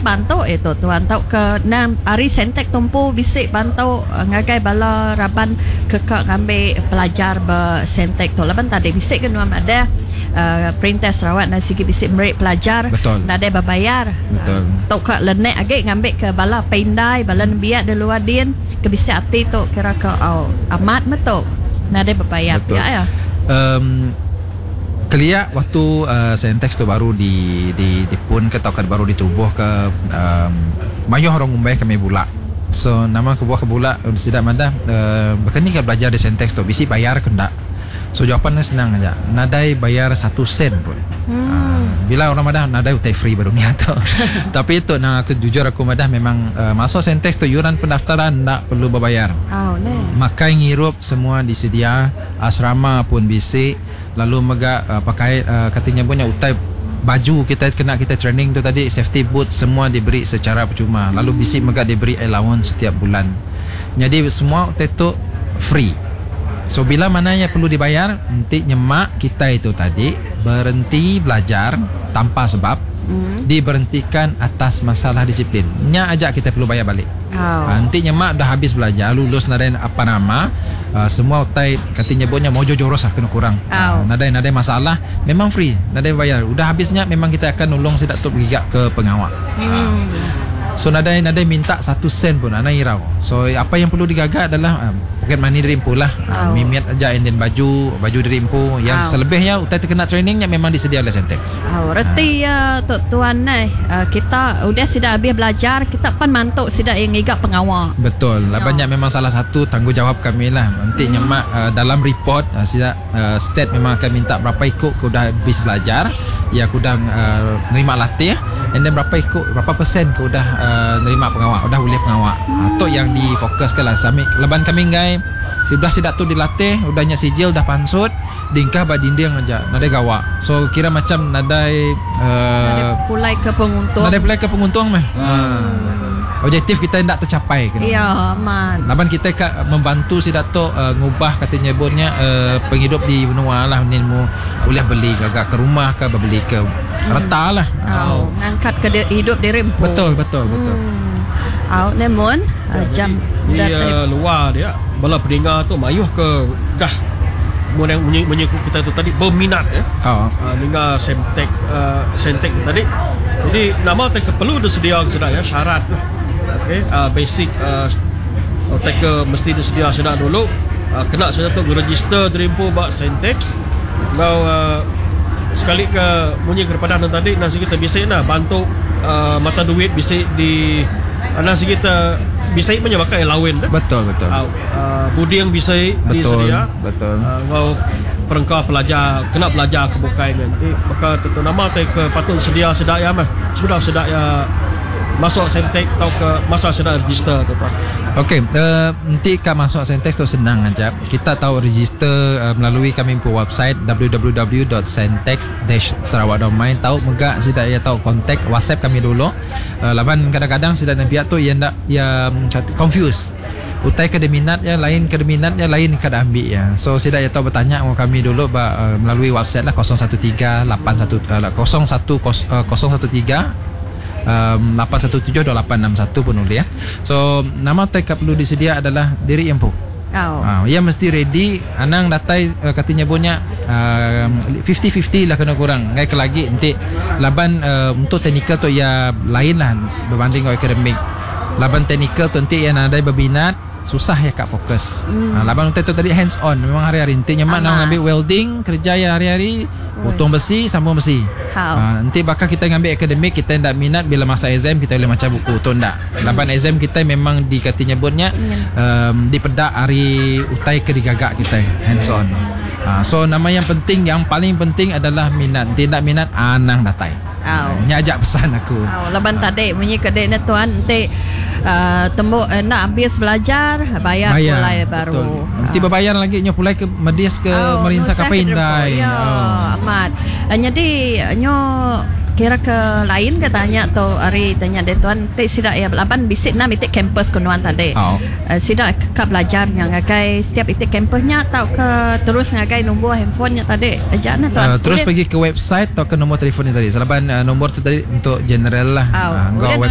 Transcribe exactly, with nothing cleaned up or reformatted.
bisik bantu itu tuan tau ke nam ari sentek tumpu bisik bantu ngagai bala raban kekak ngambil pelajar be sentek tu laban tadi bisik kan nuam ada uh, perintah Sarawak dan sigi bisik merik pelajar nada berbayar betul tau ke lenek agak ngambil ke bala pendai bala biak di luar din ke bisik ati tu kira ke oh, amat betul nada berbayar ya ya um, Kelia waktu uh, Sentex tu baru di di dipun ke atau baru ditubuh ke um, mayuh orang Mumbai kami bula. So nama kebuah ke bula tidak mana uh, berkini ke belajar di Sentex tu bisi bayar ke ndak. So jawapannya senang aja. Nadai bayar satu sen pun. Hmm. Uh, bila orang madah nadai utai free baru ni atau. Tapi itu nak aku jujur aku madah memang uh, masuk Sentex tu yuran pendaftaran ndak perlu berbayar. Oh, ne. Makai ngirup semua disedia, asrama pun bisi. Lalu mega uh, pakai uh, katanya punya utai baju kita kena kita training tu tadi safety boot semua diberi secara percuma. Lalu bisik mega diberi allowance setiap bulan. Jadi semua utai tu free. So bila mana yang perlu dibayar nanti nyemak kita itu tadi berhenti belajar tanpa sebab hmm. diberhentikan atas masalah disiplin. Nya ajak kita perlu bayar balik. Oh. Nanti nyemak dah habis belajar lulus nadai apa nama uh, semua utai katanya nyebutnya mau jojoros lah kena kurang. Oh. Uh, nadai nadai masalah memang free, nadai bayar. Udah habisnya memang kita akan nolong sidak tu gigak ke pengawal. Hmm. Uh. So nadai nadai minta satu sen pun anak irau. So apa yang perlu digagak adalah uh, pocket money dari impu lah. Uh, oh. Mimiat aja and then baju baju dari impu. Yang oh. selebihnya utai terkena trainingnya memang disedia oleh Sentex. Oh, reti ya uh. uh, tuan ni uh, kita udah sudah habis belajar kita pan mantuk sudah yang ngigak pengawal. Betul. Lah banyak oh. memang salah satu tanggungjawab kami lah. Nanti hmm. nyemak uh, dalam report uh, sudah uh, state memang akan minta berapa ikut kau dah habis belajar. Ya aku dah uh, nerima latih and then berapa ikut berapa persen kau dah uh, nerima pengawal, dah boleh pengawal. Hmm. Itu yang difokuskan lah. Sami leban kami ngai sudah sidak tu dilatih, udahnya sijil dah pansut, dingkah badinding aja, nadai gawa. So kira macam nadai uh, nadai pulai ke penguntung. Nadai pulai ke penguntung mah. Hmm. Uh, objektif kita tidak tercapai. Ya, man. Laban kita membantu sidak tu uh, ngubah katanya nyebutnya uh, penghidup di benua lah ni mu boleh beli agak ke rumah ke beli ke reta lah. Oh, ngangkat ke hidup diri. Betul, betul, betul. Au hmm. Nemon uh, jam di uh, luar dia bala pendengar tu mayuh ke dah yang menyekut kita tu tadi berminat ya. Oh. Uh, dengar Sentex uh, Sentex tadi. Jadi nama tak perlu disedia sudah ya syarat. Okey, uh, basic uh, tak mesti disedia sudah dulu. Uh, kena sudah tu register drimpo bak Sentex. Kalau uh, sekali ke bunyi kepada tadi nasi kita bisik nah bantu uh, mata duit bisik di uh, nasi kita bisa punya pakai lawen dah. Betul betul. Uh, uh, budi yang bisa disedia. Betul. Kalau uh, perengkau pelajar kena belajar kebukai nanti maka tentu nama te ke patut sedia sedak ya mah. Sudah sedak ya masuk Sentex atau ke masa sudah register tu. Okey, uh, nanti kan masuk Sentex tu senang aja. Kita tahu register uh, melalui kami punya website w w w dot sentex dash sarawak dot my. Tahu megak sidak ya tahu kontak WhatsApp kami dulu. Uh, laban kadang-kadang sidak dan pihak tu yang ndak ya confuse. Utai kada minat ya lain kada minat ya lain kada ambil ya. So sidak ya tahu bertanya dengan kami dulu ba, uh, melalui website lah kosong satu tiga lapan satu uh, kosong satu kosong satu tiga Um, lapan satu tujuh dua lapan enam satu pun boleh ya. So nama tekap perlu disedia adalah diri empu. Oh. Uh, ia mesti ready. Anang datai uh, katanya punya um, fifty fifty lah kena kurang. Ngai ke lagi nanti laban uh, untuk teknikal tu ya lain lah berbanding dengan akademik. Laban teknikal tu nanti yang ada berminat susah ya kak fokus. Hmm. Uh, laban untuk tu tadi hands on memang hari-hari intinya mak nak ambil welding kerja ya hari-hari potong besi sambung besi. Uh, nanti bakal kita ngambil akademik kita tidak minat bila masa exam kita boleh macam buku tu ndak. Laban exam kita memang dikati nyebutnya um, di pedak hari utai ke digagak kita hands on. Uh, so nama yang penting yang paling penting adalah minat. Tidak minat anang datai. Oh. Nya ajak pesan aku. Oh, laban uh. tadi bunyi kedai ni tuan nanti uh, temu uh, nak habis belajar bayar, bayar pulai baru. Betul. Nanti uh. berbayar lagi nya pulai ke Medias ke oh, Merinsa ke Pindai. Ya, oh. amat. Uh, jadi nyo kira ke lain katanya tu hari tanya dia tuan te sidak ya laban bisik na mitik campus kunuan tadi. Oh. Uh, sidak ke belajar yang ngagai setiap itik campusnya atau ke terus ngagai nombor handphonenya tadi aja na tuan. Uh, terus pergi ke website atau ke nombor telefonnya tadi. Selaban uh, nombor tu tadi untuk general lah. Oh. Uh,